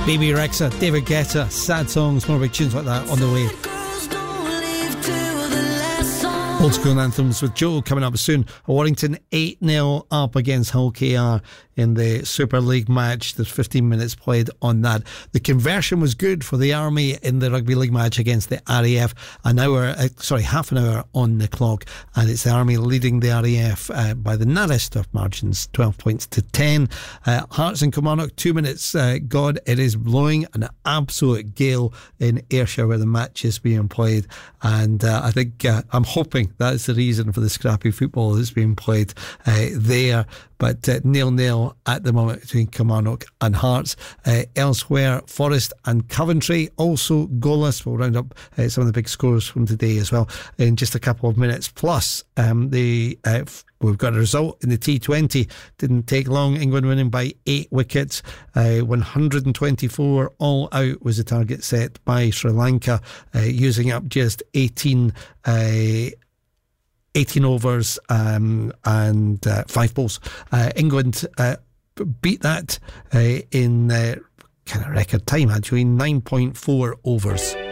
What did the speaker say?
Baby Rexha, David Guetta, sad songs, more big tunes like that on the way. Old school anthems with Joe coming up soon. Warrington 8-0 up against Hull KR in the Super League match. There's 15 minutes played on that. The conversion was good for the Army in the Rugby League match against the RAF. Half an hour on the clock, and it's the Army leading the RAF by the narrowest of margins, 12 points to 10. Hearts and Kilmarnock, 2 minutes. God, it is blowing an absolute gale in Ayrshire where the match is being played, and I think I'm hoping that's the reason for the scrappy football that's being played there. But 0-0 at the moment between Kilmarnock and Hearts. Elsewhere, Forest and Coventry also goalless. We'll round up some of the big scores from today as well in just a couple of minutes. Plus, we've got a result in the T20. Didn't take long. England winning by 8 wickets. 124 all out was the target set by Sri Lanka, using up just 18 overs and 5 balls. England beat that in kind of record time, actually, 9.4 overs.